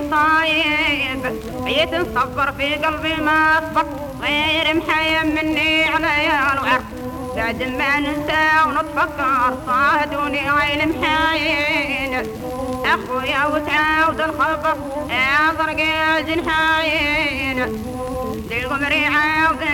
المصايب يتصبر في قلبي ما صبر غير محيم مني عليا الغر بعد ما ننسى ونتفكر صادوني عين محاين اخويا وتعاود الخبر يا ضرق الجنحاين للقمر عاود